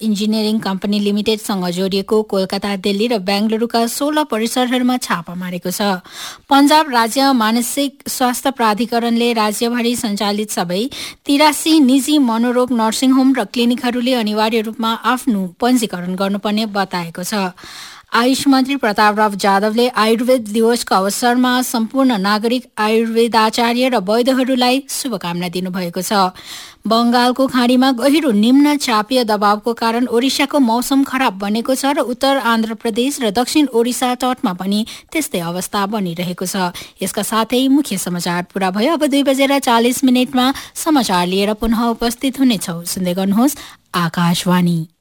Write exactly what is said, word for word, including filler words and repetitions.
Engineering company लिमिटेडसँग जोडिएको कोलकाता, दिल्ली र बेंगलुरुका सोह्र परिसरहरूमा छापा मारेको छ। पञ्जाब राज्य मानसिक स्वास्थ्य प्राधिकरणले राज्यभरि सञ्चालित सबै तिरासी निजी मनोरोग नर्सिङ होम र क्लिनिकहरूले अनिवार्य रूपमा आफ्नो पञ्जीकरण गर्नुपर्ने बताएको छ। आयुष मन्त्री प्रतापराव जाधवले आयुर्वेद दिवसको अवसरमा सम्पूर्ण नागरिक आयुर्वेदाचार्य र वैद्यहरूलाई शुभकामना दिनुभएको छ। बंगालको खाडीमा गहिरो निम्न चापीय दबावको कारण ओडिसाको मौसम खराब बनेको छ र उत्तर आन्ध्र प्रदेश र दक्षिण ओडिसा तटमा पनि त्यस्तै अवस्था बनिरहेको छ। यसका साथै मुख्य समाचार पूरा भयो। अब दुई बजेर चालिस मिनटमा समाचार लिएर पुनः उपस्थित हुनेछौ। सुन्दै गर्नुहोस् आकाशवाणी।